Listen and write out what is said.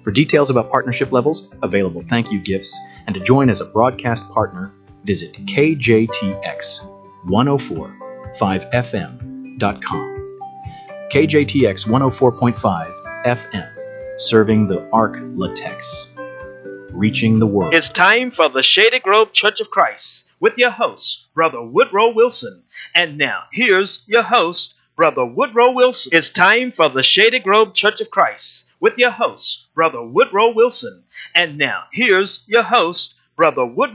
For details about partnership levels, available thank you gifts, and to join as a broadcast partner, visit kjtx1045fm.com. KJTX 104.5 FM, serving the Arc Latex, reaching the world. It's time for the Shady Grove Church of Christ with your host, Brother Woodrow Wilson. And now, here's your host, Brother Woodrow Wilson. It's time for the Shady Grove Church of Christ with your host, Brother Woodrow Wilson. And now, here's your host, Brother Woodrow